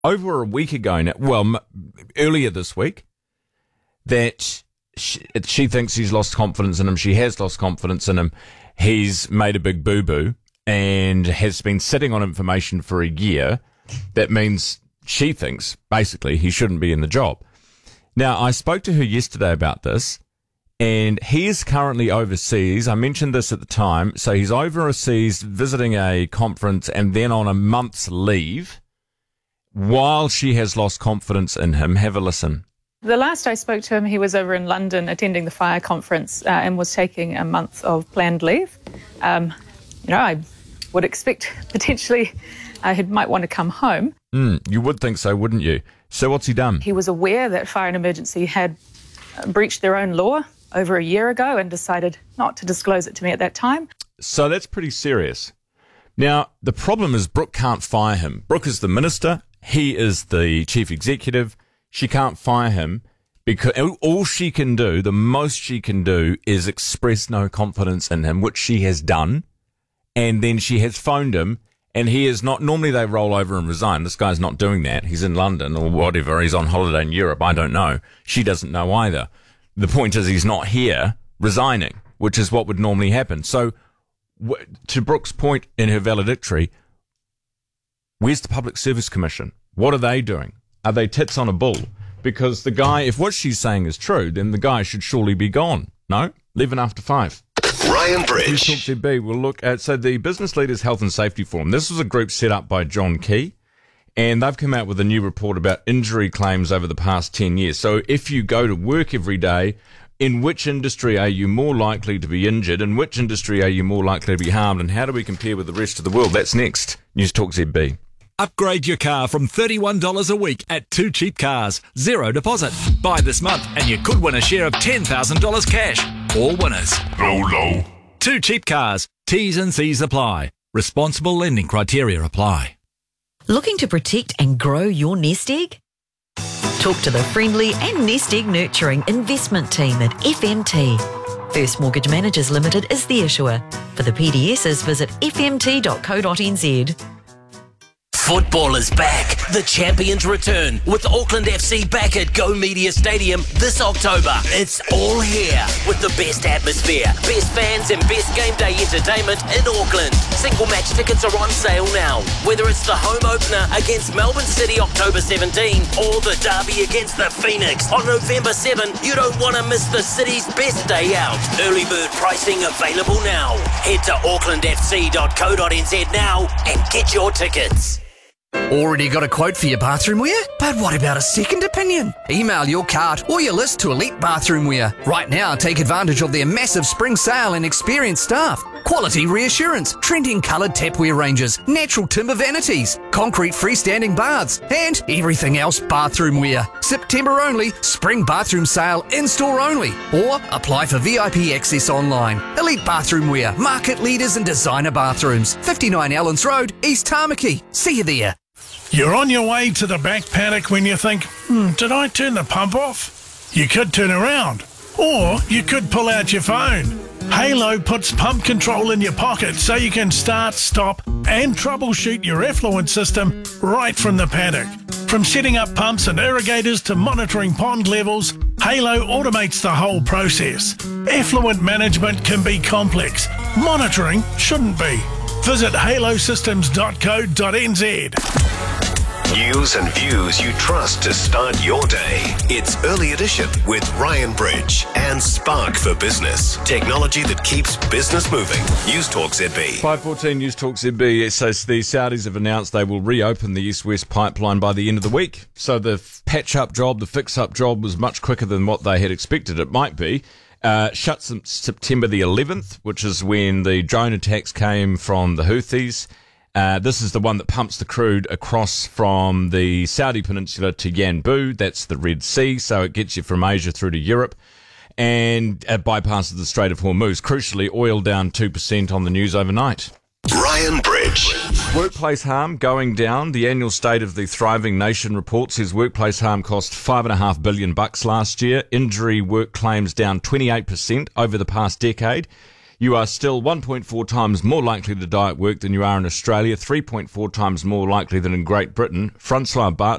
over a week ago now, earlier this week, that she thinks he's lost confidence in him. She has lost confidence in him. He's made a big boo-boo and has been sitting on information for a year. That means she thinks, basically, he shouldn't be in the job. Now, I spoke to her yesterday about this, and he is currently overseas. I mentioned this at the time. So he's overseas visiting a conference and then on a month's leave while she has lost confidence in him. Have a listen. The last I spoke to him, he was over in London attending the FIRE conference and was taking a month of planned leave. I would expect potentially he might want to come home. You would think so, wouldn't you? So what's he done? He was aware that Fire and Emergency had breached their own law over a year ago and decided not to disclose it to me at that time. So that's pretty serious. Now, the problem is Brooke can't fire him. Brooke is the minister. He is the chief executive. She can't fire him because all she can do, the most she can do, is express no confidence in him, which she has done. And then she has phoned him, and he is not. Normally they roll over and resign. This guy's not doing that. He's in London or whatever. He's on holiday in Europe. I don't know. She doesn't know either. The point is he's not here resigning, which is what would normally happen. So to Brooke's point in her valedictory, where's the Public Service Commission? What are they doing? Are they tits on a bull? Because the guy, if what she's saying is true, then the guy should surely be gone. No? 11 after 5. Ryan Bridge. Talk ZB. We'll look at, so the Business Leaders Health and Safety Forum. This was a group set up by John Key, and they've come out with a new report about injury claims over the past 10 years. So if you go to work every day, in which industry are you more likely to be injured? In which industry are you more likely to be harmed? And how do we compare with the rest of the world? That's next. News Talk ZB. Upgrade your car from $31 a week at 2 Cheap Cars. Zero deposit. Buy this month and you could win a share of $10,000 cash. All winners. Low. 2 Cheap Cars. T's and C's apply. Responsible lending criteria apply. Looking to protect and grow your nest egg? Talk to the friendly and nest egg nurturing investment team at FMT. First Mortgage Managers Limited is the issuer. For the PDSs, visit fmt.co.nz. Football is back. The champions return with Auckland FC back at Go Media Stadium this October. It's all here with the best atmosphere, best fans and best game day entertainment in Auckland. Single match tickets are on sale now. Whether it's the home opener against Melbourne City October 17 or the derby against the Phoenix on November 7, you don't want to miss the city's best day out. Early bird pricing available now. Head to aucklandfc.co.nz now and get your tickets. Already got a quote for your bathroom wear? But what about a second opinion? Email your cart or your list to Elite Bathroom Wear. Right now, take advantage of their massive spring sale and experienced staff. Quality reassurance, trending coloured tapware ranges, natural timber vanities, concrete freestanding baths, and everything else bathroom wear. September only, spring bathroom sale in-store only. Or apply for VIP access online. Elite Bathroom Wear, market leaders in designer bathrooms. 59 Allens Road, East Tamaki. See you there. You're on your way to the back paddock when you think, did I turn the pump off? You could turn around, or you could pull out your phone. Halo puts pump control in your pocket so you can start, stop and troubleshoot your effluent system right from the paddock. From setting up pumps and irrigators to monitoring pond levels, Halo automates the whole process. Effluent management can be complex. Monitoring shouldn't be. Visit halosystems.co.nz. News and views you trust to start your day. It's Early Edition with Ryan Bridge and Spark for Business. Technology that keeps business moving. News Talk ZB. 5:14 News Talk ZB. So the Saudis have announced they will reopen the East-West pipeline by the end of the week. So the patch-up job, the fix-up job was much quicker than what they had expected it might be. Shuts September the 11th, which is when the drone attacks came from the Houthis. This is the one that pumps the crude across from the Saudi peninsula to Yanbu. That's the Red Sea, so it gets you from Asia through to Europe and bypasses the Strait of Hormuz. Crucially, oil down 2% on the news overnight. Ryan Bridge. Workplace harm going down. The annual State of the Thriving Nation report says workplace harm cost $5.5 billion last year. Injury work claims down 28% over the past decade. You are still 1.4 times more likely to die at work than you are in Australia, 3.4 times more likely than in Great Britain. Francois Barton